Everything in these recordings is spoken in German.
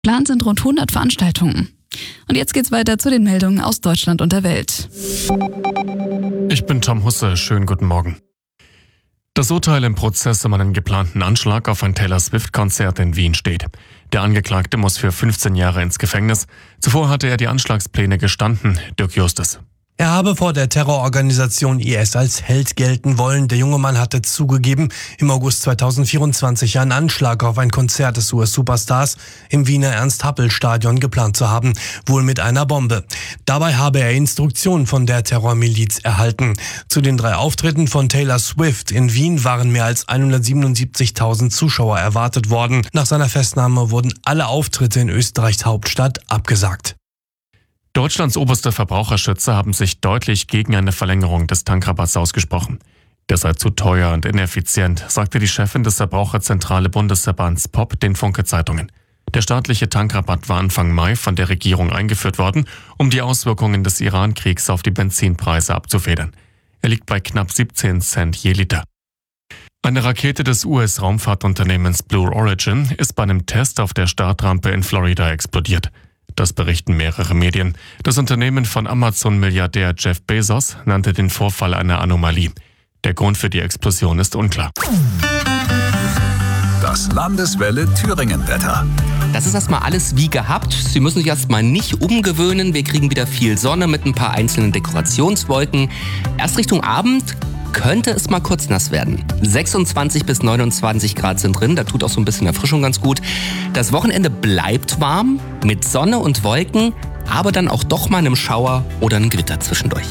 Geplant sind rund 100 Veranstaltungen. Und jetzt geht's weiter zu den Meldungen aus Deutschland und der Welt. Ich bin Tom Husse, schönen guten Morgen. Das Urteil im Prozess um einen geplanten Anschlag auf ein Taylor Swift-Konzert in Wien steht. Der Angeklagte muss für 15 Jahre ins Gefängnis. Zuvor hatte er die Anschlagspläne gestanden. Dirk Justus. Er habe vor der Terrororganisation IS als Held gelten wollen. Der junge Mann hatte zugegeben, im August 2024 einen Anschlag auf ein Konzert des US-Superstars im Wiener Ernst-Happel-Stadion geplant zu haben, wohl mit einer Bombe. Dabei habe er Instruktionen von der Terrormiliz erhalten. Zu den 3 Auftritten von Taylor Swift in Wien waren mehr als 177.000 Zuschauer erwartet worden. Nach seiner Festnahme wurden alle Auftritte in Österreichs Hauptstadt abgesagt. Deutschlands oberste Verbraucherschützer haben sich deutlich gegen eine Verlängerung des Tankrabatts ausgesprochen. Der sei zu teuer und ineffizient, sagte die Chefin des Verbraucherzentrale Bundesverbands POP den Funke Zeitungen. Der staatliche Tankrabatt war Anfang Mai von der Regierung eingeführt worden, um die Auswirkungen des Iran-Kriegs auf die Benzinpreise abzufedern. Er liegt bei knapp 17 Cent je Liter. Eine Rakete des US-Raumfahrtunternehmens Blue Origin ist bei einem Test auf der Startrampe in Florida explodiert. Das berichten mehrere Medien. Das Unternehmen von Amazon-Milliardär Jeff Bezos nannte den Vorfall eine Anomalie. Der Grund für die Explosion ist unklar. Das Landeswelle Thüringen-Wetter. Das ist erstmal alles wie gehabt. Sie müssen sich erstmal nicht umgewöhnen. Wir kriegen wieder viel Sonne mit ein paar einzelnen Dekorationswolken. Erst Richtung Abend könnte es mal kurz nass werden. 26 bis 29 Grad sind drin, da tut auch so ein bisschen Erfrischung ganz gut. Das Wochenende bleibt warm, mit Sonne und Wolken, aber dann auch doch mal einem Schauer oder einem Gewitter zwischendurch.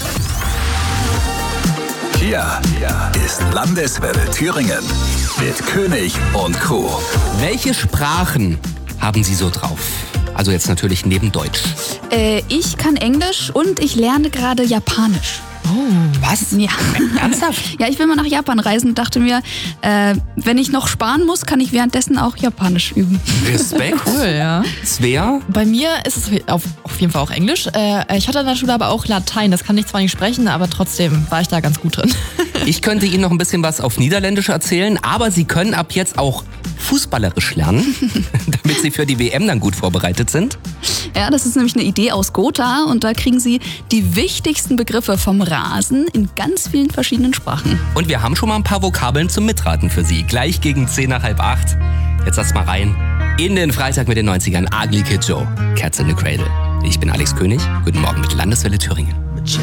Hier ist Landeswelle Thüringen mit König und Co. Welche Sprachen haben Sie so drauf? Also jetzt natürlich neben Deutsch. Ich kann Englisch und ich lerne gerade Japanisch. Oh, was? Ja. Ernsthaft? Ja, ich will mal nach Japan reisen und dachte mir, wenn ich noch sparen muss, kann ich währenddessen auch Japanisch üben. Respekt. Cool, ja. Svea? Bei mir ist es auf jeden Fall auch Englisch. Ich hatte in der Schule aber auch Latein. Das kann ich zwar nicht sprechen, aber trotzdem war ich da ganz gut drin. Ich könnte Ihnen noch ein bisschen was auf Niederländisch erzählen, aber Sie können ab jetzt auch fußballerisch lernen, damit Sie für die WM dann gut vorbereitet sind. Ja, das ist nämlich eine Idee aus Gotha und da kriegen Sie die wichtigsten Begriffe vom Rasen in ganz vielen verschiedenen Sprachen. Und wir haben schon mal ein paar Vokabeln zum Mitraten für Sie. Gleich gegen 7:45. Jetzt erst mal rein in den Freitag mit den 90ern. Ugly Kid Joe, Cats in the Cradle. Ich bin Alex König. Guten Morgen mit Landeswelle Thüringen.